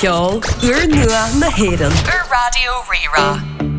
ceol, uair nua na hÉireann. Ar Radio Rira.